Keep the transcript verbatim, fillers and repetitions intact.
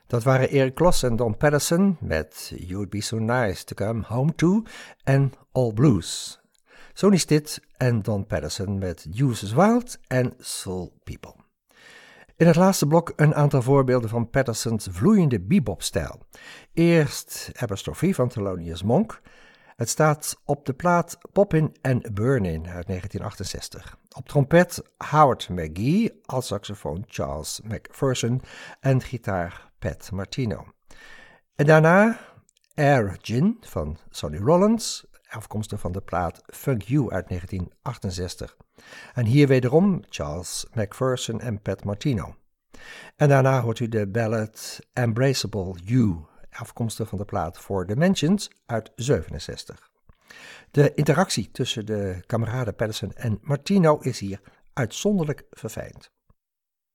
Dat waren Eric Kloss en Don Patterson met You'd Be So Nice To Come Home To en All Blues. Sonny Stitt en Don Patterson met Youth is Wild en Soul People. In het laatste blok een aantal voorbeelden van Patterson's vloeiende bebop-stijl. Eerst Apostrophe van Thelonious Monk. Het staat op de plaat Poppin' and Burnin' uit negentien achtenzestig. Op trompet Howard McGee, als saxofoon Charles McPherson en gitaar Pat Martino. En daarna Air Gin van Sonny Rollins, afkomstig van de plaat Funk You uit negentien achtenzestig. En hier wederom Charles McPherson en Pat Martino. En daarna hoort u de ballad Embraceable You, afkomstig van de plaat Four Dimensions uit zevenenzestig. De interactie tussen de kameraden Patterson en Martino is hier uitzonderlijk verfijnd.